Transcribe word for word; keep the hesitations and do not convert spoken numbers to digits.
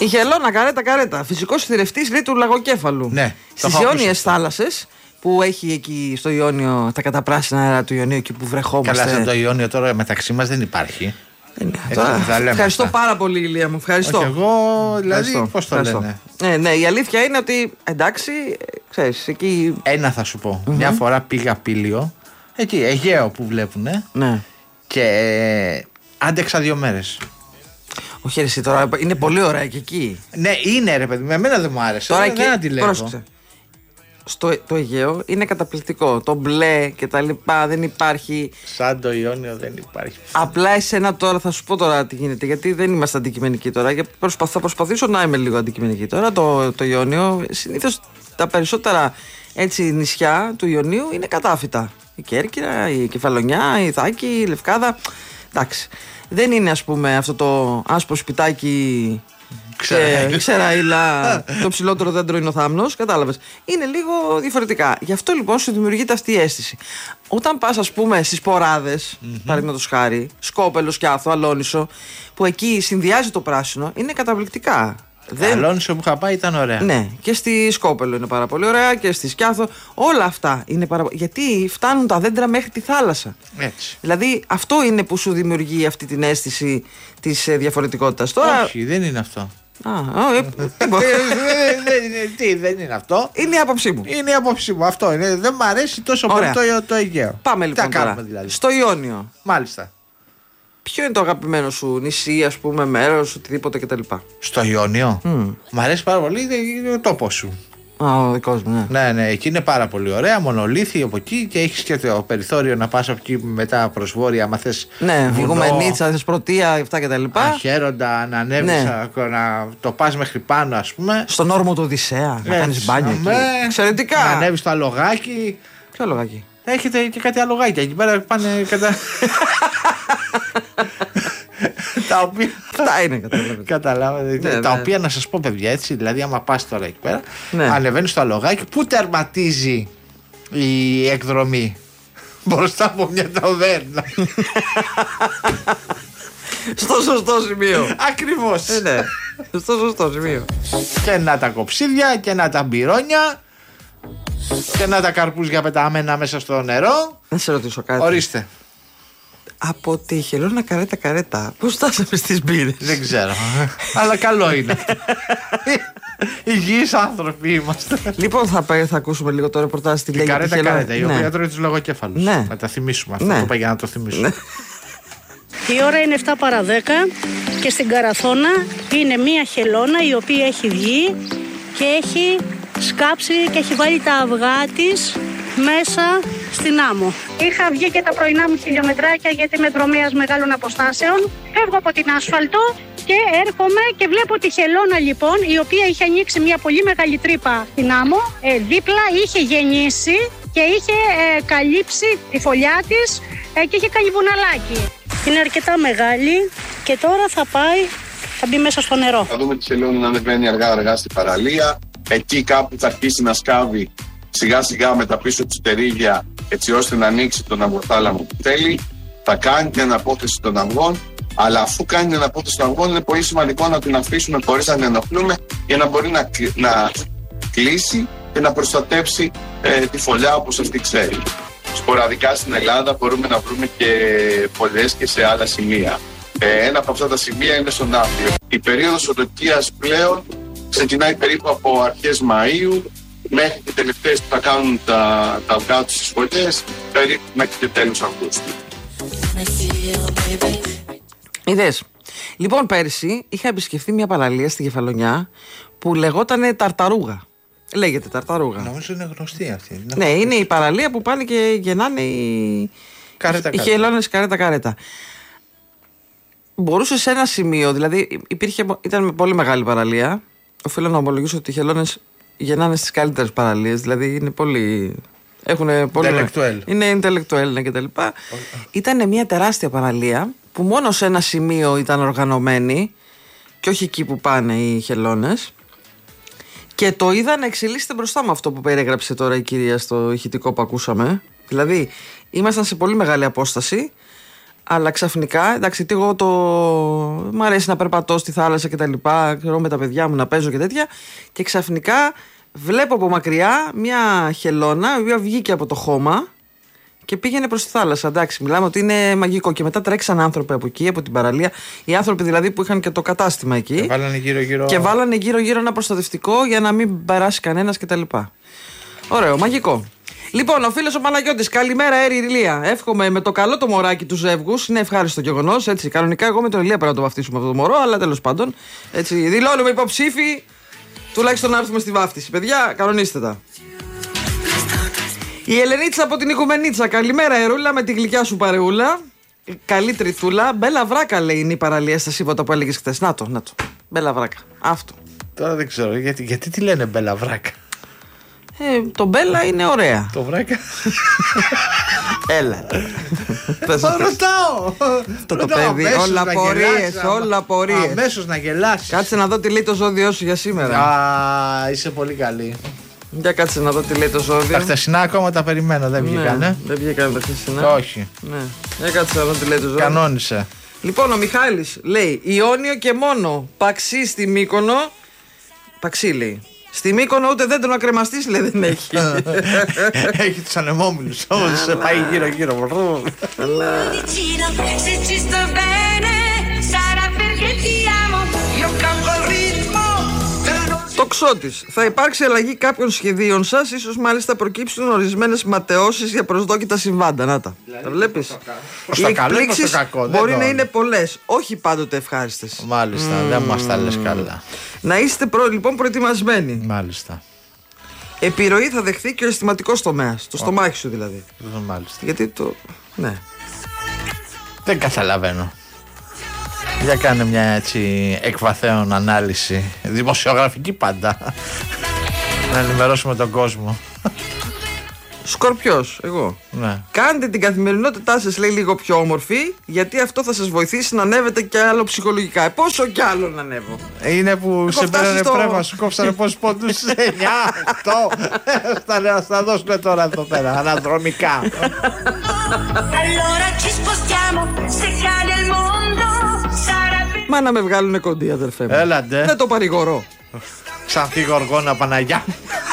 Η χελώνα καρέτα καρέτα. Φυσικός θηρευτής λέει του λαγοκέφαλου. Ναι. Στις Ιόνιες θάλασσες που έχει εκεί στο Ιόνιο, τα καταπράσινα αέρα του Ιωνίου, εκεί που βρεχόμαστε. Καλά, το Ιόνιο τώρα μεταξύ μας δεν υπάρχει. Ε, ναι, τώρα, ευχαριστώ αυτά. πάρα πολύ, Ηλία μου. Ευχαριστώ. Όχι, εγώ, δηλαδή, πώς το ευχαριστώ. λένε. Ναι, ναι, η αλήθεια είναι ότι εντάξει, ξέρεις, εκεί. Ένα θα σου πω. Mm-hmm. Μια φορά πήγα Πήλιο, εκεί, Αιγαίο που βλέπουνε. Ναι. Και ε, άντεξα δύο μέρες. Όχι, εσύ τώρα είναι πολύ ωραία και εκεί. Ναι, είναι ρε παιδί, με εμένα δεν μου άρεσε. Τώρα δεν, εκεί, δεν αντιλέγω. Πρόσεξε. Στο το Αιγαίο είναι καταπληκτικό. Το μπλε και τα λοιπά δεν υπάρχει. Σαν το Ιόνιο δεν υπάρχει. Απλά εσένα τώρα θα σου πω τώρα τι γίνεται. Γιατί δεν είμαστε αντικειμενικοί τώρα. Και προσπαθ, θα προσπαθήσω να είμαι λίγο αντικειμενική τώρα. Το, το Ιόνιο, συνήθως τα περισσότερα έτσι, νησιά του Ιωνίου είναι κατάφυτα. Η Κέρκυρα, η Κεφαλονιά, η Θάκη, η Λευκάδα. Εντάξει. Δεν είναι ας πούμε αυτό το άσπρο σπιτάκι. Ξεραίλα, το ψηλότερο δέντρο είναι ο θάμνος, κατάλαβες. Είναι λίγο διαφορετικά. Γι' αυτό λοιπόν σου δημιουργείται αυτή η αίσθηση. Όταν πας, ας πούμε, στις Ποράδες, mm-hmm. παραδείγματος χάρη, Σκόπελο, Σκιάθο, Αλόνισο, που εκεί συνδυάζει το πράσινο, είναι καταπληκτικά. Δεν... Αλόνισο που είχα πάει ήταν ωραία. Ναι, και στη Σκόπελο είναι πάρα πολύ ωραία και στη Σκιάθο. Όλα αυτά είναι πάρα πολύ. Γιατί φτάνουν τα δέντρα μέχρι τη θάλασσα. Έτσι. Δηλαδή αυτό είναι που σου δημιουργεί αυτή την αίσθηση της διαφορετικότητας. Τώρα... Όχι, δεν είναι αυτό. Α, α, ε, τι, δεν είναι αυτό. Είναι η άποψή μου. Είναι η άποψή μου. Αυτό είναι. Δεν μου αρέσει τόσο πολύ το, το Αιγαίο. Πάμε λοιπόν. Τι κάνουμε δηλαδή. Στο Ιόνιο. Μάλιστα. Ποιο είναι το αγαπημένο σου νησί, ας πούμε, μέρος, οτιδήποτε κτλ. Στο Ιόνιο. Mm. Μ' αρέσει πάρα πολύ, είναι ο τόπος σου. Α, ο δικός μου, ναι. Ναι, ναι, εκεί είναι πάρα πολύ ωραία. Μονολίθι από εκεί και έχεις και το περιθώριο να πας από εκεί μετά προς βόρεια. Αν θες. Ναι, Βουγουμενίτσα, θες Πρωτεία, αυτά κτλ. Αχαίροντα, να ανέβεις, ναι. να το πας μέχρι πάνω, ας πούμε. Στον όρμο του Οδυσσέα, να κάνεις μπάνιο εκεί. Εξαιρετικά. Να ανέβεις στο αλογάκι. Ποιο αλογάκι? Έχετε και κάτι αλογάκια εκεί πέρα πάνε κατά. Τα οποία. Αυτά είναι, καταλάβετε. Καταλάβατε. Ναι, τα ναι. οποία να σας πω, παιδιά, έτσι, δηλαδή, άμα πας τώρα εκεί πέρα, ναι. ανεβαίνεις στο αλογάκι, πού τερματίζει η εκδρομή? Μπροστά από μια ταβέρνα. Στο σωστό σημείο. Ακριβώς. Ε, ναι. Στο σωστό σημείο. Και να τα κοψίδια και να τα μπυρόνια και να τα καρπούζια πεταμένα μέσα στο νερό. Να σε ρωτήσω κάτι. Ορίστε. Από τη χελώνα καρέτα καρέτα, πώς φτάσαμε στις μπύρες? Δεν ξέρω. Αλλά καλό είναι αυτό. Υγιείς άνθρωποι είμαστε. Λοιπόν, θα, θα ακούσουμε λίγο το ρεπορτάζ στη Λέγια. Καρέτα καρέτα, η οποία τρώει τους λογοκέφαλους. Ναι. Να τα θυμίσουμε αυτό. Ναι. Το είπα για να το θυμίσουμε. Ναι. Η ώρα είναι επτά παρά δέκα και στην Καραθώνα είναι μία χελώνα η οποία έχει βγει και έχει σκάψει και έχει βάλει τα αυγά της μέσα στην άμμο. Είχα βγει και τα πρωινά μου χιλιομετράκια γιατί είμαι δρομέας μεγάλων αποστάσεων. Φεύγω από την άσφαλτο και έρχομαι και βλέπω τη χελώνα λοιπόν, η οποία είχε ανοίξει μια πολύ μεγάλη τρύπα στην άμμο. Ε, δίπλα είχε γεννήσει και είχε ε, καλύψει τη φωλιά της ε, και είχε κάνει βουναλάκι. Είναι αρκετά μεγάλη και τώρα θα πάει, θα μπει μέσα στο νερό. Θα δούμε τη χελώνα να ανεβαίνει αργά αργά στην παραλία. Εκεί κάπου θα αρχίσει να σκάβει σιγά σιγά με τα πίσω της τερίγια, έτσι ώστε να ανοίξει τον αυγοθάλαμο που θέλει. Θα κάνει την αναπόθεση των αυγών, αλλά αφού κάνει την αναπόθεση των αυγών είναι πολύ σημαντικό να την αφήσουμε χωρίς να την ενοχλούμε για να μπορεί να, να κλείσει και να προστατεύσει ε, τη φωλιά όπως αυτή ξέρει. Σποραδικά στην Ελλάδα μπορούμε να βρούμε και φωλιές και σε άλλα σημεία. Ε, ένα από αυτά τα σημεία είναι στον Ναύπλιο. Η περίοδος οδοκίας πλέον ξεκινάει περίπου από αρχές Μαΐου μέχρι και τελευταίες που θα κάνουν τα, τα αυγά τους στις φωλιές, περίπου μέχρι και τέλος Αυγούστου. Είδες. Λοιπόν, πέρσι είχα επισκεφθεί μια παραλία στη Κεφαλονιά που λεγότανε Ταρταρούγα. Λέγεται Ταρταρούγα. Νομίζω είναι γνωστή αυτή. Ναι, είναι η παραλία που πάνε και γεννάνε οι, καρέτα, οι χελώνες καρέτα καρέτα. Μπορούσε σε ένα σημείο, δηλαδή υπήρχε, ήταν με πολύ μεγάλη παραλία. Οφείλω να ομολογήσω ότι οι χελώνες γεννάνε στις καλύτερες παραλίες, δηλαδή είναι πολύ. Έχουν πολύ. Intellectual. Είναι intellectual ναι, κτλ. Ήταν μια τεράστια παραλία που μόνο σε ένα σημείο ήταν οργανωμένη και όχι εκεί που πάνε οι χελώνες. Και το είδα να εξελίσσεται μπροστά μου αυτό που περιέγραψε τώρα η κυρία στο ηχητικό που ακούσαμε. Δηλαδή, ήμασταν σε πολύ μεγάλη απόσταση, Αλλά ξαφνικά, εντάξει, τι εγώ το. Μ' αρέσει να περπατώ στη θάλασσα και τα λοιπά, ξέρω με τα παιδιά μου να παίζω και τέτοια. Και ξαφνικά βλέπω από μακριά μια χελώνα, η οποία βγήκε από το χώμα και πήγαινε προς τη θάλασσα. Εντάξει, μιλάμε ότι είναι μαγικό. Και μετά τρέξαν άνθρωποι από εκεί, από την παραλία. Οι άνθρωποι δηλαδή που είχαν και το κατάστημα εκεί. Και βάλανε γύρω-γύρω. Και βάλανε γύρω-γύρω ένα προστατευτικό για να μην περάσει κανένας κτλ. Ωραίο, μαγικό. Λοιπόν, ο φίλος ο Παναγιώτης, καλημέρα, Έρη Ηλία. Εύχομαι με το καλό το μωράκι του ζεύγους. Είναι ευχάριστο γεγονός. Έτσι, κανονικά εγώ με τον Ηλία πρέπει να το βαφτίσουμε αυτό το μωρό, αλλά τέλος πάντων. Έτσι, δηλώνουμε υποψήφοι. Τουλάχιστον να έρθουμε στη βάφτιση. Παιδιά, κανονίστε τα. Η Ελενίτσα από την Οικουμενίτσα. Καλημέρα, Ερούλα, με τη γλυκιά σου παρεούλα. Καλή τριθούλα. Μπέλα βράκα, λέει, είναι η παραλία στα σύμβατα που έλεγες χθες. Να το, να το. Μπέλα βράκα. Αυτό. Τώρα δεν ξέρω γιατί, γιατί τι λένε μπέλα βράκα. Ε, το μπέλα είναι ωραία. Το βράκα. Έλα. Θα ρωτάω. Το το παιδί. Όλα απορίες, όλα απορίες. Αμέσως να γελάσεις. Κάτσε να δω τι λέει το ζώδιό σου για σήμερα. Α, είσαι πολύ καλή. Για κάτσε να δω τι λέει το ζώδιο. Τα χτεσινά ακόμα τα περιμένω, δεν βγήκανε. Ναι, δεν βγήκανε τα χτεσινά. Όχι. Ναι. Για κάτσε να δω τι λέει το ζώδιο. Κανόνισε. Λοιπόν, ο Μιχάλης λέει Ιόνιο και μόνο. Παξί στη Μύκονο. Παξί λέει. Στη Μύκονο ούτε δέντρο να κρεμαστείς λέει δεν έχει. Έχει τους ανεμόμυλους όμως σε πάει γύρω γύρω. Το Ξώτης. Θα υπάρξει αλλαγή κάποιων σχεδίων σας. Ίσως μάλιστα προκύψουν ορισμένες ματαιώσεις για προσδόκητα συμβάντα. Να τα. Τα βλέπεις. Προς το καλό ή προς το κακό. Μπορεί να είναι πολλές. Όχι πάντοτε ευχάριστες. Μάλιστα, δεν μας τα λες καλά. Να είστε προ, λοιπόν προετοιμασμένοι. Μάλιστα. Επιρροή θα δεχθεί και ο αισθηματικός τομέας. Το στομάχι σου δηλαδή. Μάλιστα. Γιατί το. Ναι. Δεν καταλαβαίνω. Για κάνε μια έτσι εκβαθέων ανάλυση. Δημοσιογραφική πάντα. Να ενημερώσουμε τον κόσμο. Σκορπιός, εγώ. Ναι. Κάντε την καθημερινότητά σας, λέει, λίγο πιο όμορφη, γιατί αυτό θα σας βοηθήσει να ανέβετε κι άλλο ψυχολογικά. Ε, πόσο κι άλλο να ανέβω. Είναι που σε πέρανε στο... πρέμα, σου κόψανε πόσους πόντους. εννιά, οκτώ. Θα δώσουμε τώρα εδώ πέρα, αναδρομικά. Μα να με βγάλουνε κοντή, αδερφέ μου. Έλαντε. Δεν το παρηγορώ. Ξανθή Γοργόνα Παναγιά.